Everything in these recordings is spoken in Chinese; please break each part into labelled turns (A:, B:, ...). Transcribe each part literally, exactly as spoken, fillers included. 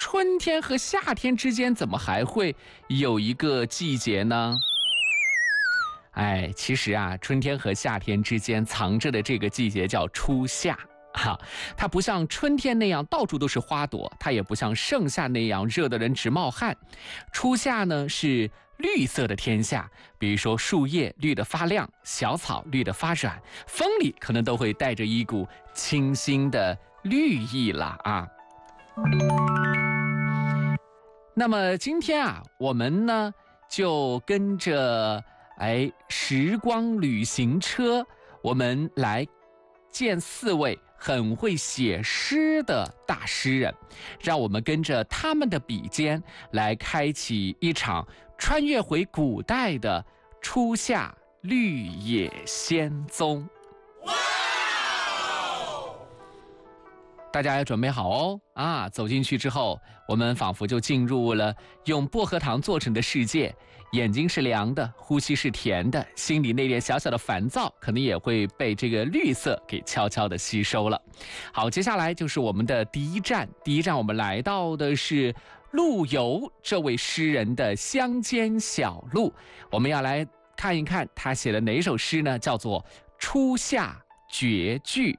A: 春天和夏天之间怎么还会有一个季节呢？哎，其实啊，春天和夏天之间藏着的这个季节叫初夏。哈、啊，它不像春天那样到处都是花朵，它也不像盛夏那样热得人直冒汗。初夏呢是绿色的天下，比如说树叶绿得发亮，小草绿得发软，风里可能都会带着一股清新的绿意了啊。那么今天啊，我们呢就跟着哎时光旅行车，我们来见四位很会写诗的大诗人，让我们跟着他们的笔尖来开启一场穿越回古代的初夏绿野仙踪。大家要准备好哦！啊，走进去之后，我们仿佛就进入了用薄荷糖做成的世界，眼睛是凉的，呼吸是甜的，心里那点小小的烦躁，可能也会被这个绿色给悄悄的吸收了。好，接下来就是我们的第一站，第一站我们来到的是陆游这位诗人的乡间小路，我们要来看一看他写的哪首诗呢？叫做《初夏绝句》。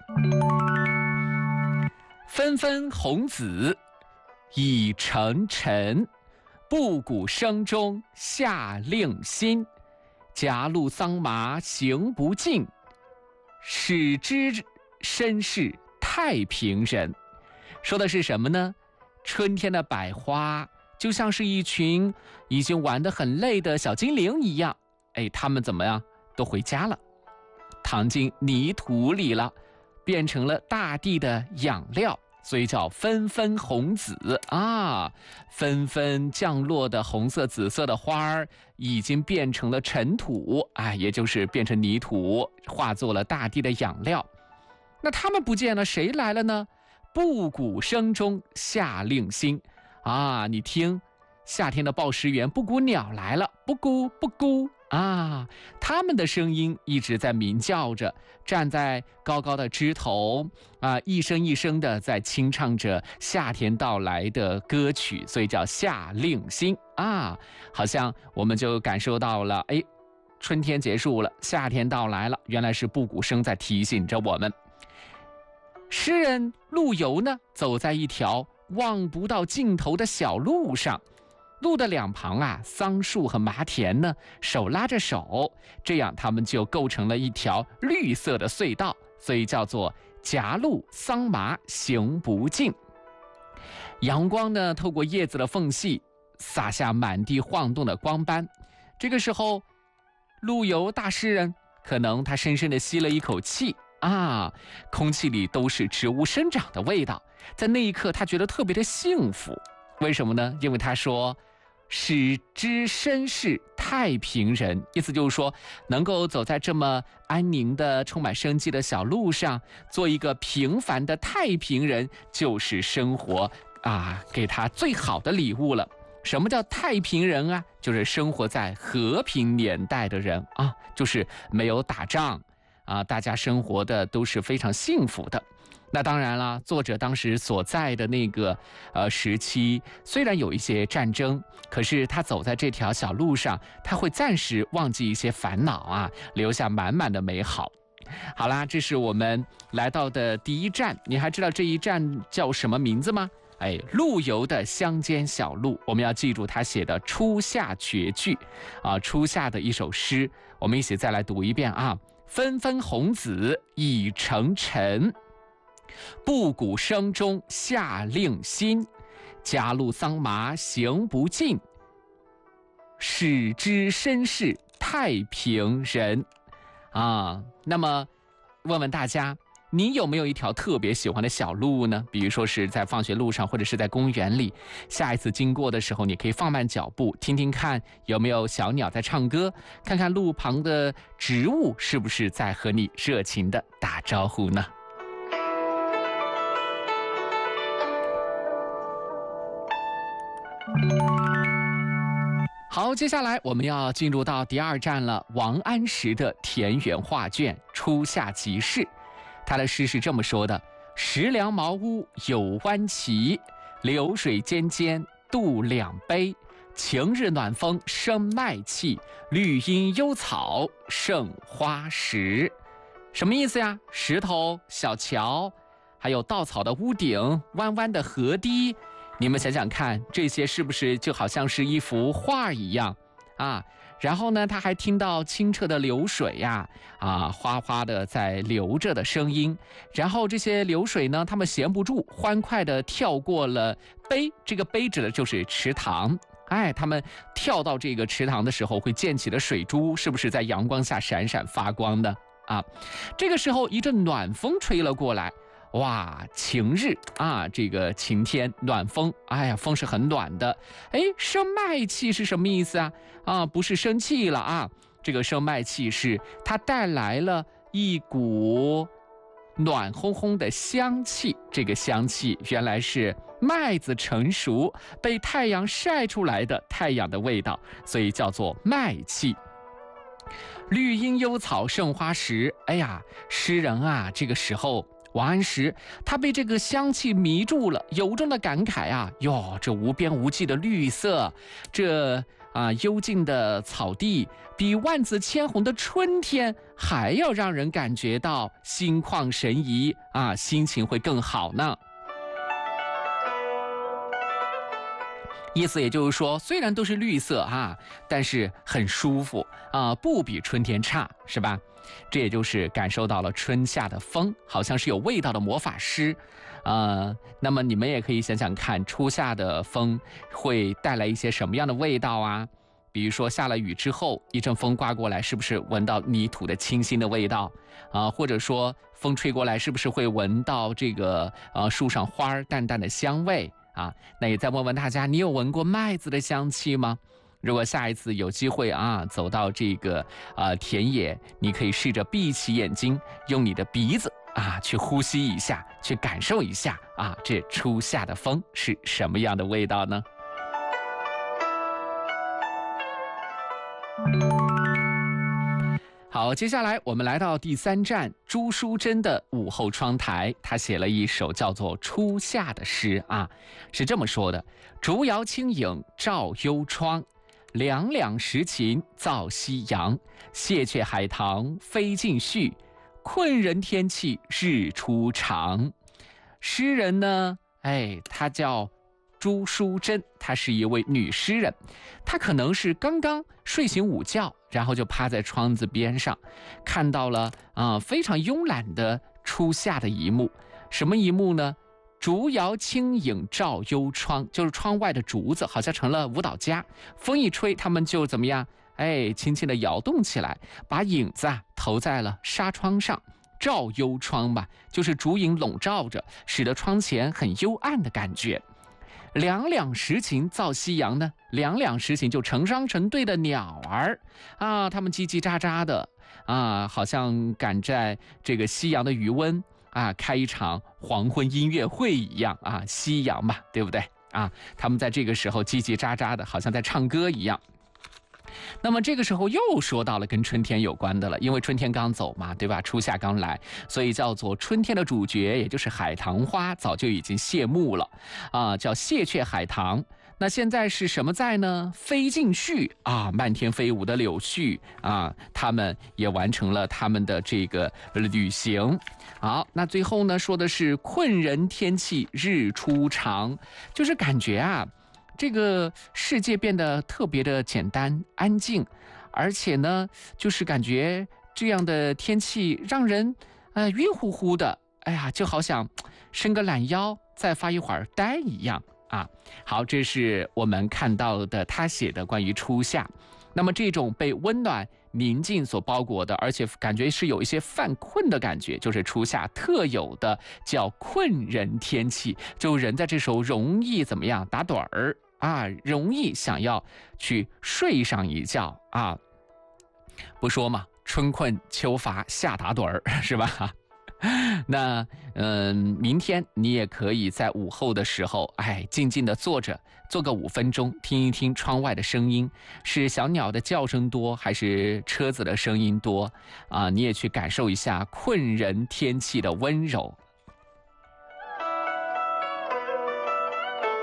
A: 纷纷红紫已成尘，布谷声中夏令新。夹路桑麻行不尽，始知身是太平人。说的是什么呢？春天的百花就像是一群已经玩得很累的小精灵一样，哎，他们怎么样？都回家了，躺进泥土里了，变成了大地的养料，所以叫纷纷红紫啊！纷纷降落的红色、紫色的花儿，已经变成了尘土，哎，也就是变成泥土，化作了大地的养料。那他们不见了，谁来了呢？布谷声中夏令新啊！你听，夏天的报时员布谷鸟来了，布谷布谷啊，他们的声音一直在鸣叫着，站在高高的枝头啊，一声一声的在清唱着夏天到来的歌曲，所以叫夏令新啊。好像我们就感受到了，哎，春天结束了，夏天到来了，原来是布谷声在提醒着我们。诗人陆游呢，走在一条望不到尽头的小路上，路的两旁啊，桑树和麻田呢，手拉着手，这样他们就构成了一条绿色的隧道，所以叫做夹路桑麻行不尽。阳光呢，透过叶子的缝隙，洒下满地晃动的光斑。这个时候，陆游大诗人可能他深深地吸了一口气啊，空气里都是植物生长的味道，在那一刻他觉得特别的幸福。为什么呢？因为他说始知身是太平人，意思就是说能够走在这么安宁的充满生机的小路上，做一个平凡的太平人，就是生活啊给他最好的礼物了。什么叫太平人啊？就是生活在和平年代的人啊，就是没有打仗啊，大家生活的都是非常幸福的。那当然了，作者当时所在的那个呃时期，虽然有一些战争，可是他走在这条小路上，他会暂时忘记一些烦恼啊，留下满满的美好。好啦，这是我们来到的第一站，你还知道这一站叫什么名字吗？哎，陆游的乡间小路，我们要记住他写的《初夏绝句》啊，初夏的一首诗，我们一起再来读一遍啊。纷纷红紫已成尘，布谷声中夏令新。夹路桑麻行不尽，始知身是太平人啊。那么问问大家，你有没有一条特别喜欢的小路呢？比如说是在放学路上，或者是在公园里，下一次经过的时候，你可以放慢脚步，听听看有没有小鸟在唱歌，看看路旁的植物是不是在和你热情的打招呼呢？好，接下来我们要进入到第二站了，王安石的田园画卷《初夏集市》。他的诗是这么说的：石梁茅屋有弯旗， 流水间间度两杯，晴日暖风生麦气，绿阴幽草胜花时。什么意思呀？石头、小桥，还有稻草的屋顶，弯弯的河堤，你们想想看，这些是不是就好像是一幅画一样啊？然后呢，他还听到清澈的流水呀，啊，哗哗的在流着的声音。然后这些流水呢，他们闲不住，欢快的跳过了碑，这个碑指的就是池塘。哎，他们跳到这个池塘的时候，会溅起的水珠，是不是在阳光下闪闪发光的啊？这个时候，一阵暖风吹了过来。哇，晴日啊，这个晴天，暖风，哎呀，风是很暖的。哎，生麦气是什么意思啊？啊，不是生气了啊，这个生麦气是它带来了一股暖烘烘的香气。这个香气原来是麦子成熟被太阳晒出来的太阳的味道，所以叫做麦气。绿阴幽草胜花时，哎呀，诗人啊，这个时候。王安石他被这个香气迷住了，由衷的感慨啊，哟，这无边无际的绿色，这啊幽静的草地，比万紫千红的春天还要让人感觉到心旷神怡啊，心情会更好呢。意思也就是说，虽然都是绿色啊，但是很舒服啊，不比春天差，是吧？这也就是感受到了春夏的风，好像是有味道的魔法师，呃，那么你们也可以想想看，初夏的风会带来一些什么样的味道啊？比如说下了雨之后，一阵风刮过来，是不是闻到泥土的清新的味道啊？或者说风吹过来，是不是会闻到这个呃树上花儿淡淡的香味啊？那也再问问大家，你有闻过麦子的香气吗？如果下一次有机会啊，走到这个呃田野，你可以试着闭起眼睛，用你的鼻子啊去呼吸一下，去感受一下啊，这初夏的风是什么样的味道呢？好，接下来我们来到第三站，朱淑珍的午后窗台，他写了一首叫做《初夏》的诗啊，是这么说的：竹摇清影照幽窗，两两时晴照夕阳，谢却海棠飞尽絮，困人天气日初长。诗人呢，哎，他叫朱淑珍，她是一位女诗人，她可能是刚刚睡醒午觉，然后就趴在窗子边上，看到了啊、呃、非常慵懒的初夏的一幕。什么一幕呢？竹摇清影照幽窗，就是窗外的竹子好像成了舞蹈家，风一吹，他们就怎么样？哎，轻轻地摇动起来，把影子啊投在了纱窗上。照幽窗吧，就是竹影笼罩着，使得窗前很幽暗的感觉。两两时晴照夕阳呢，两两时晴就成双成对的鸟儿啊，它们叽叽喳喳的啊，好像赶在这个夕阳的余温啊，开一场黄昏音乐会一样啊，夕阳嘛，对不对啊？他们在这个时候叽叽喳喳的，好像在唱歌一样。那么这个时候又说到了跟春天有关的了，因为春天刚走嘛，对吧？初夏刚来，所以叫做春天的主角，也就是海棠花，早就已经谢幕了啊，叫谢却海棠。那现在是什么在呢？飞尽絮啊，漫天飞舞的柳絮啊，他们也完成了他们的这个旅行。好，那最后呢，说的是困人天气日初长，就是感觉啊，这个世界变得特别的简单安静，而且呢，就是感觉这样的天气让人呃晕乎乎的，哎呀，就好想伸个懒腰再发一会儿呆一样啊。好，这是我们看到的他写的关于初夏。那么这种被温暖宁静所包裹的，而且感觉是有一些犯困的感觉，就是初夏特有的叫困人天气，就人在这时候容易怎么样打盹儿啊，容易想要去睡上一觉啊。不说嘛，春困秋乏夏打盹儿，是吧？那嗯，明天你也可以在午后的时候，哎，静静地坐着，坐个五分钟，听一听窗外的声音，是小鸟的叫声多，还是车子的声音多啊？你也去感受一下困人天气的温柔。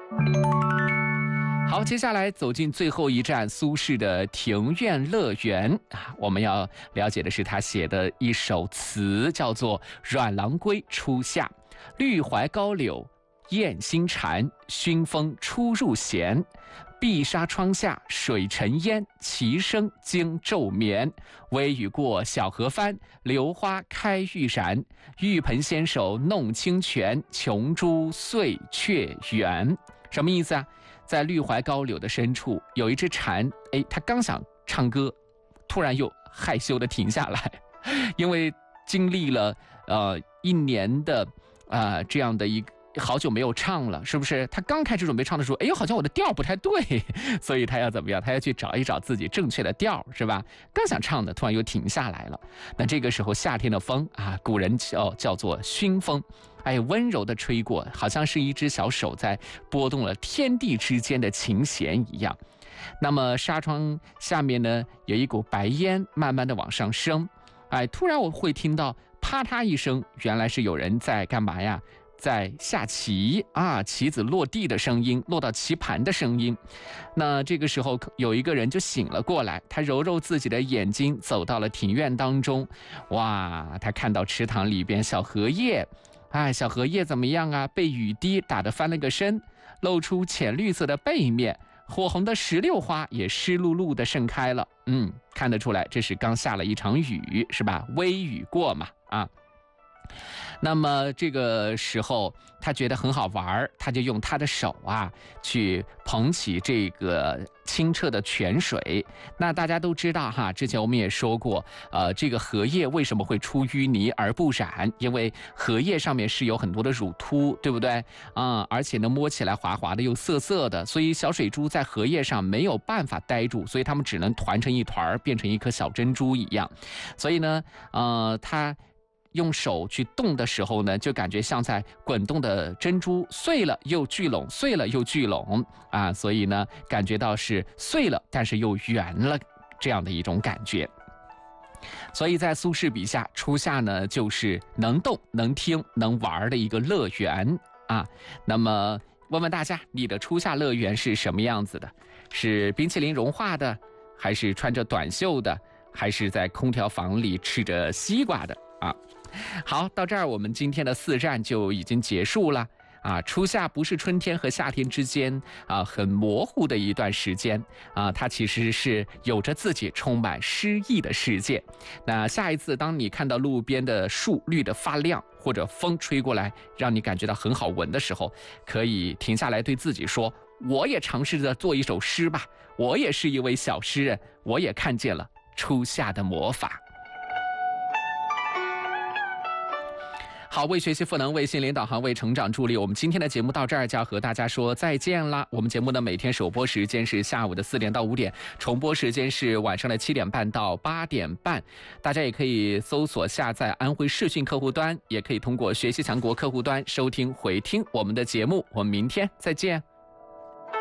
A: 好，接下来走进最后一站苏轼的庭院乐园啊，我们要了解的是他写的一首词，叫做《阮郎归初夏》。绿怀高柳燕新蝉，熏风初入弦。碧纱窗下水沉烟，齐声惊昼眠。微雨过小河翻，榴花开欲燃。玉盆纤手弄清泉，琼珠碎却圆。什么意思啊？在绿怀高柳的深处有一只蝉，哎，它刚想唱歌，突然又害羞地停下来，因为经历了呃一年的呃这样的一个好久没有唱了，是不是？他刚开始准备唱的时候，哎呦，好像我的调不太对，所以他要怎么样？他要去找一找自己正确的调，是吧？刚想唱的，突然又停下来了。那这个时候，夏天的风啊，古人叫叫做熏风，哎，温柔的吹过，好像是一只小手在拨动了天地之间的琴弦一样。那么纱窗下面呢，有一股白烟慢慢的往上升，哎，突然我会听到啪嗒一声，原来是有人在干嘛呀？在下棋啊，棋子落地的声音，落到棋盘的声音。那这个时候有一个人就醒了过来，他揉揉自己的眼睛，走到了庭院当中。哇，他看到池塘里边小荷叶，哎，小荷叶怎么样啊？被雨滴打得翻了个身，露出浅绿色的背面，火红的石榴花也湿漉漉的盛开了。嗯，看得出来这是刚下了一场雨，是吧？微雨过嘛，啊。那么这个时候他觉得很好玩，他就用他的手啊去捧起这个清澈的泉水。那大家都知道哈，之前我们也说过，呃，这个荷叶为什么会出淤泥而不染？因为荷叶上面是有很多的乳突，对不对啊、嗯？而且呢，摸起来滑滑的又涩涩的，所以小水珠在荷叶上没有办法待住，所以它们只能团成一团，变成一颗小珍珠一样。所以呢，呃，它用手去动的时候呢，就感觉像在滚动的珍珠，碎了又聚拢，碎了又聚拢啊，所以呢，感觉到是碎了，但是又圆了这样的一种感觉。所以在苏轼笔下，初夏呢就是能动、能听、能玩的一个乐园啊。那么问问大家，你的初夏乐园是什么样子的？是冰淇淋融化的，还是穿着短袖的，还是在空调房里吃着西瓜的啊？好，到这儿我们今天的四站就已经结束了啊。初夏不是春天和夏天之间啊很模糊的一段时间啊，它其实是有着自己充满诗意的世界。那下一次当你看到路边的树绿得发亮，或者风吹过来让你感觉到很好闻的时候，可以停下来对自己说，我也尝试着做一首诗吧，我也是一位小诗人，我也看见了初夏的魔法。好，为学习赋能，为心灵导航，为成长助力。我们今天的节目到这儿就要和大家说再见啦。我们节目呢每天首播时间是下午的四点到五点，重播时间是晚上的七点半到八点半。大家也可以搜索下载安徽视讯客户端，也可以通过学习强国客户端收听回听我们的节目。我们明天再见。